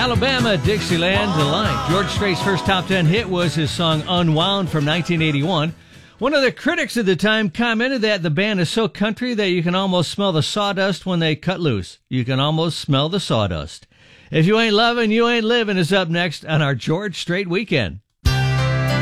Alabama, Dixieland Delight. George Strait's first top 10 hit was his song Unwound from 1981. One of the critics at the time commented that the band is so country that you can almost smell the sawdust when they cut loose. You can almost smell the sawdust. If You Ain't Lovin', You Ain't Livin' is up next on our George Strait Weekend.